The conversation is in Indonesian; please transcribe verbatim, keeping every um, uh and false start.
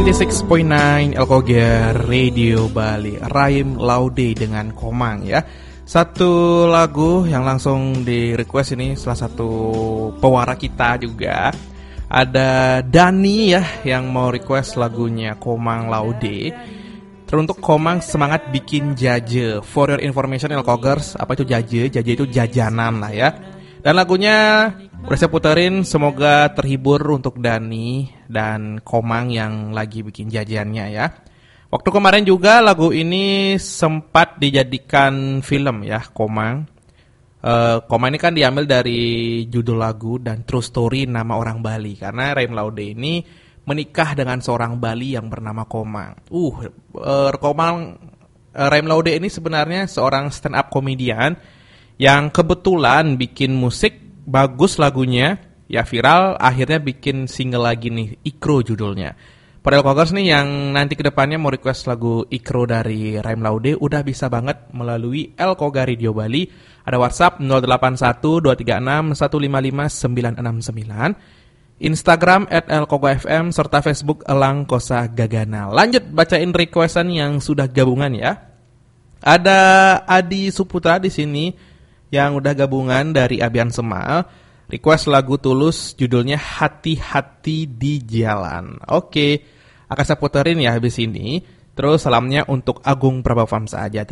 sembilan puluh enam koma sembilan Elkoger Radio Bali, Raim Laude dengan Komang ya. Satu lagu yang langsung di request ini salah satu pewara kita juga. Ada Dani ya yang mau request lagunya Komang Laude. Teruntuk Komang semangat bikin jaje. For your information Elkogers, apa itu jaje? Jaje itu jajanan lah ya. Dan lagunya udah saya puterin, semoga terhibur untuk Dani dan Komang yang lagi bikin jajannya ya. Waktu kemarin juga lagu ini sempat dijadikan film ya, Komang. Uh, Komang ini kan diambil dari judul lagu dan true story nama orang Bali. Karena Raim Laude ini menikah dengan seorang Bali yang bernama Komang. Uh, uh Komang, uh, Raim Laude ini sebenarnya seorang stand up comedian yang kebetulan bikin musik bagus lagunya, ya viral, akhirnya bikin single lagi nih, Ikro judulnya. Para Elkogers nih yang nanti kedepannya mau request lagu Ikro dari Raim Laude, udah bisa banget melalui Elkoga Radio Bali. Ada WhatsApp nol delapan satu dua tiga enam satu lima lima sembilan enam sembilan, Instagram at elkogafm, serta Facebook Elang Kosa Gagana. Lanjut bacain requestan yang sudah gabungan ya. Ada Adi Suputra di sini yang udah gabungan dari Abian Semal, request lagu Tulus judulnya Hati-Hati di Jalan. Oke, akan saya puterin ya habis ini. Terus salamnya untuk Agung Prabafam saja.